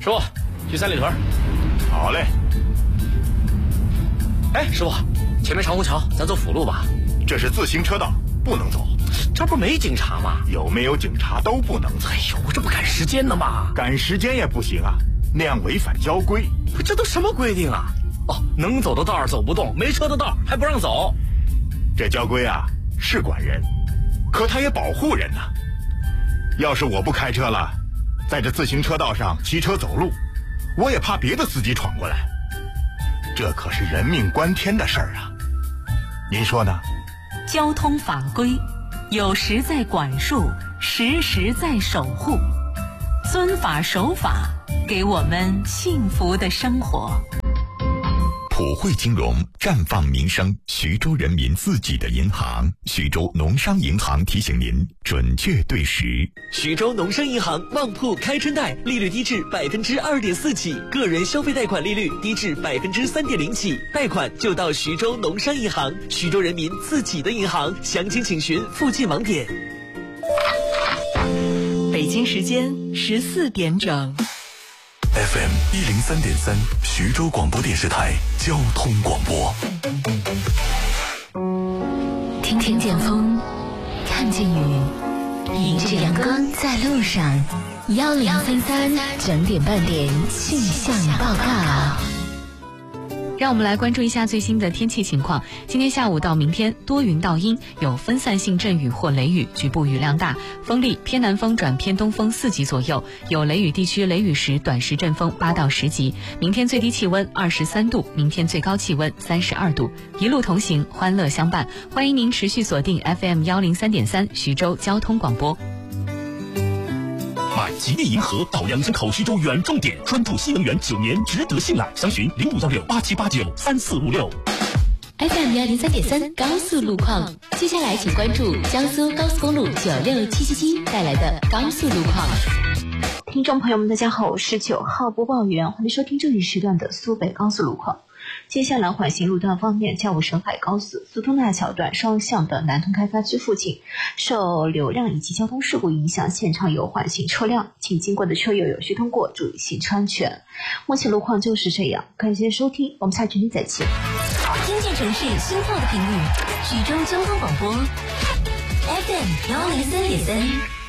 师傅，去三里屯。 好嘞。 哎，师傅，前面长虹桥，咱走辅路吧。 这是自行车道，不能走。 这不没警察吗？ 有没有警察都不能走。 哎呦，这不赶时间呢吗？ 赶时间也不行啊，那样违反交规。 这都什么规定啊？哦，能走的道走不动，没车的道还不让走。 这交规啊是管人，可他也保护人呐。要是我不开车了，在这自行车道上骑车走路，我也怕别的司机闯过来。这可是人命关天的事儿啊，您说呢？ 交通法规有时在管束，时时在守护，遵法守法，给我们幸福的生活。 普惠金融，绽放民生，徐州人民自己的银行。徐州农商银行提醒您，准确对时。 徐州农商银行旺铺开春贷，利率低至2.4%起，个人消费贷款利率低至3.0%起，贷款就到徐州农商银行，徐州人民自己的银行。详情请询附近网点。 北京时间14点整。 FM 103.3，徐州广播电视台交通广播。 听见风，看见雨，迎着阳光在路上。1033整点半点气象报告。 让我们来关注一下最新的天气情况。今天下午到明天多云到阴，有分散性阵雨或雷雨，局部雨量大，风力偏南风转偏东风4级左右，有雷雨地区雷雨时短时阵风8到10级。明天最低气温23度，明天最高气温32度。一路同行，欢乐相伴。欢迎您持续锁定 FM 103.3徐州交通广播。 买吉利银河到阳江口徐州远重点，专注新能源9年，值得信赖。详询051687893456。 FM 103.3高速路况，接下来请关注江苏高速公路96777带来的高速路况。 听众朋友们，大家好，我是9号播报员，欢迎收听这一时段的苏北高速路况。接下来缓行路段方面，嘉武沈海高速苏通大桥段双向的南通开发区附近，受流量以及交通事故影响，现场有缓行车辆，请经过的车友有序通过，注意行车安全。目前路况就是这样，感谢收听，我们下群里再见。 听见城市心跳的频率，徐州交通广播 FM 103.3。